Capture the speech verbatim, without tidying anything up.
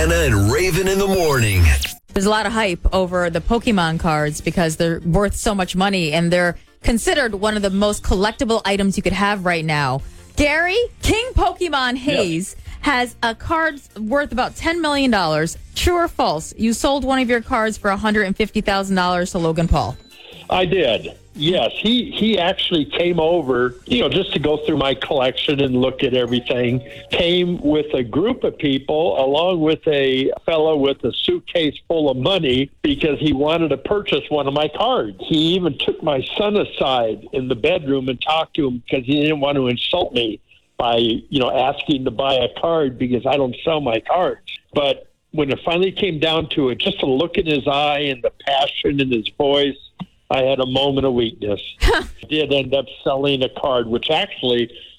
Hannah and Raven in the morning. There's a lot of hype over the Pokemon cards because they're worth so much money and they're considered one of the most collectible items you could have right now. Gary, King Pokemon Hayes, yep. has a card worth about ten million dollars. True or false? You sold one of your cards for one hundred fifty thousand dollars to Logan Paul. I did. Yes, he, he actually came over, you know, just to go through my collection and look at everything. Came with a group of people, along with a fellow with a suitcase full of money, because he wanted to purchase one of my cards. He even took my son aside in the bedroom and talked to him because he didn't want to insult me by, you know, asking to buy a card because I don't sell my cards. But when it finally came down to it, just to look in his eye and the passion in his voice, I had a moment of weakness. I did end up selling a card, which actually